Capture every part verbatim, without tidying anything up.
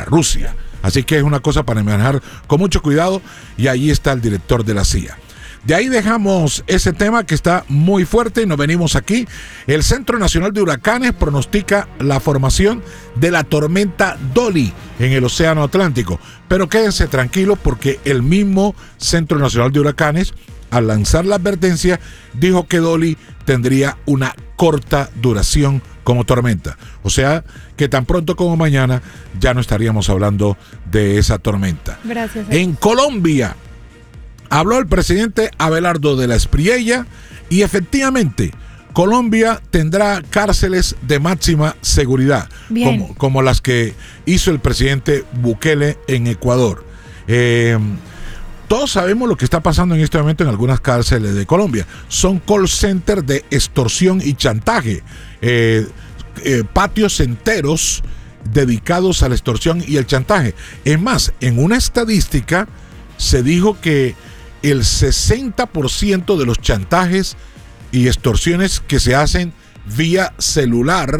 Rusia. Así que es una cosa para manejar con mucho cuidado, y ahí está el director de la C I A. De ahí dejamos ese tema que está muy fuerte y nos venimos aquí. El Centro Nacional de Huracanes pronostica la formación de la tormenta Dolly en el Océano Atlántico. Pero quédense tranquilos, porque el mismo Centro Nacional de Huracanes, al lanzar la advertencia, dijo que Dolly tendría una corta duración como tormenta. O sea, que tan pronto como mañana ya no estaríamos hablando de esa tormenta. Gracias. En Colombia habló el presidente Abelardo de la Espriella, y efectivamente Colombia tendrá cárceles de máxima seguridad, como, como las que hizo el presidente Bukele en Ecuador. Eh, todos sabemos lo que está pasando en este momento en algunas cárceles de Colombia. Son call centers de extorsión y chantaje, eh, eh, patios enteros dedicados a la extorsión y el chantaje. Es más, en una estadística se dijo que el sesenta por ciento de los chantajes y extorsiones que se hacen vía celular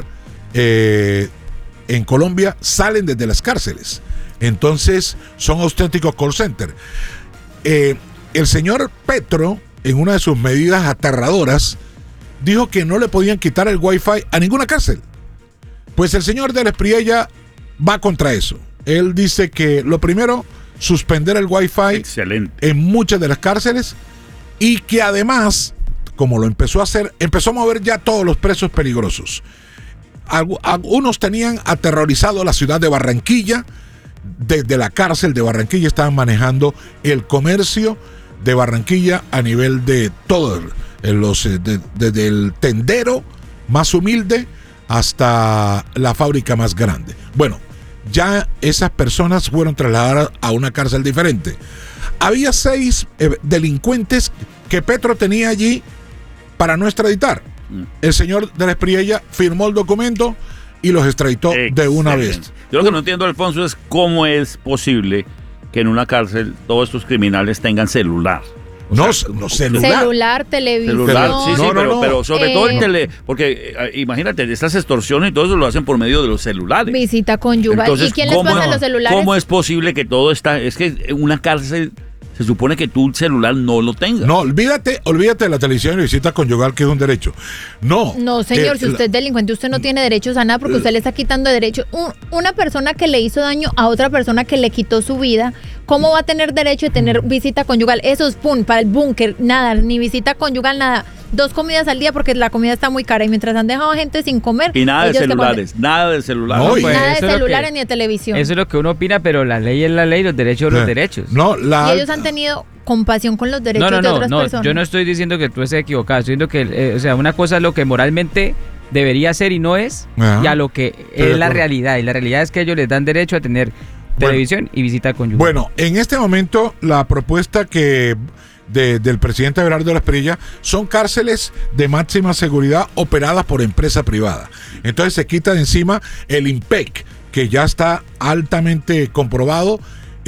eh, en Colombia salen desde las cárceles. Entonces son auténticos call centers. Eh, el señor Petro, en una de sus medidas aterradoras, dijo que no le podían quitar el wifi a ninguna cárcel. Pues el señor de la Espriella va contra eso. Él dice que lo primero, suspender el wifi Excelente. en muchas de las cárceles, y que además, como lo empezó a hacer, empezó a mover ya todos los presos peligrosos. Algunos tenían aterrorizado la ciudad de Barranquilla. Desde la cárcel de Barranquilla estaban manejando el comercio de Barranquilla a nivel de todos los, de, desde el tendero más humilde hasta la fábrica más grande. Bueno, ya esas personas fueron trasladadas a una cárcel diferente. Había seis eh, delincuentes que Petro tenía allí para no extraditar. El señor de la Espriella firmó el documento y los extraditó Excelente. de una vez. Yo lo que no entiendo, Alfonso, es cómo es posible que en una cárcel todos estos criminales tengan celular. O no, sea, no celular. Celular, televisión. Celular, sí, sí, no, pero, no, no. pero sobre eh, todo el tele... Porque eh, imagínate, estas extorsiones y todo eso lo hacen por medio de los celulares. Visita conyugal. Entonces, ¿y quién les pasa los celulares? ¿Cómo es posible que todo está...? Es que en una cárcel se supone que tu celular no lo tengas. No, olvídate, olvídate de la televisión y visita conyugal, que es un derecho. No. No, señor, eh, si usted es delincuente, usted no tiene derechos a nada, porque usted le está quitando derechos. Un, una persona que le hizo daño a otra persona que le quitó su vida, ¿cómo va a tener derecho de tener visita conyugal? Eso es pum, para el búnker, nada, ni visita conyugal, nada. Dos comidas al día, porque la comida está muy cara, y mientras han dejado gente sin comer. Y nada de celulares, nada de celulares. No, pues, nada de que, celulares ni de televisión. Eso es lo que uno opina, pero la ley es la ley, los derechos son los derechos. No, la... Y ellos han tenido compasión con los derechos no, no, de no, otras no, personas. Yo no estoy diciendo que tú estés equivocado, estoy diciendo que, eh, o sea, una cosa es lo que moralmente debería ser y no es, Ajá. y a lo que Pero es la realidad. Y la realidad es que ellos les dan derecho a tener bueno, televisión y visita conyugal. Bueno, en este momento la propuesta que de, del presidente Abelardo de la Espriella son cárceles de máxima seguridad operadas por empresa privada. Entonces se quita de encima el IMPEC, que ya está altamente comprobado,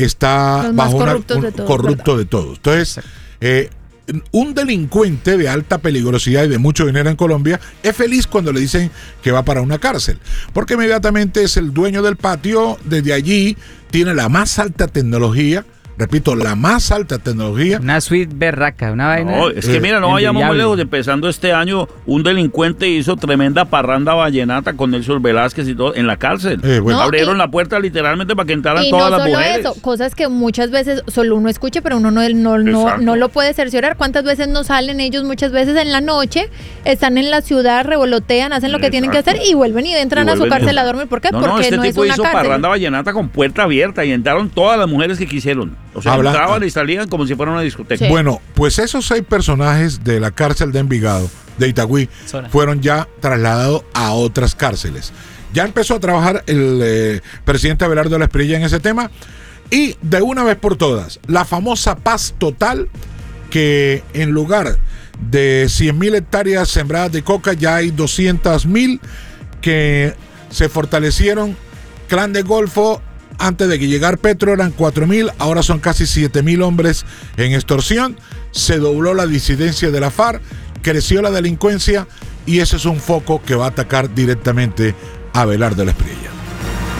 está bajo una, un de todos, corrupto ¿verdad? de todos. Entonces, eh, un delincuente de alta peligrosidad y de mucho dinero en Colombia es feliz cuando le dicen que va para una cárcel, porque inmediatamente es el dueño del patio, desde allí tiene la más alta tecnología, repito, la más alta tecnología. Una suite berraca, una vaina. No, es que mira, no vayamos muy lejos. Empezando este año, un delincuente hizo tremenda parranda vallenata con Nelson Velázquez y todo en la cárcel. Eh, bueno. no, Abrieron y, la puerta literalmente para que entraran y todas no las mujeres. Eso, cosas que muchas veces solo uno escucha, pero uno no, no, no, no lo puede cerciorar. ¿Cuántas veces no salen ellos? Muchas veces en la noche, están en la ciudad, revolotean, hacen lo que Exacto. tienen que hacer y vuelven y entran y vuelven a su cárcel a dormir. ¿Por qué? No, Porque no, este no tipo es una hizo cárcel. parranda vallenata con puerta abierta y entraron todas las mujeres que quisieron. O sea, Habla, entraban y salían como si fuera una discoteca. Sí. Bueno, pues esos seis personajes de la cárcel de Envigado, de Itagüí, Zona. fueron ya trasladados a otras cárceles. Ya empezó a trabajar el eh, presidente Abelardo de la Espriella en ese tema, y de una vez por todas, la famosa paz total, que en lugar de cien mil hectáreas sembradas de coca, ya hay doscientas mil que se fortalecieron. Clan del Golfo, antes de que llegara Petro, eran cuatro mil, ahora son casi siete mil hombres en extorsión. Se dobló la disidencia de la FARC, creció la delincuencia, y ese es un foco que va a atacar directamente a Abelardo de la Espriella.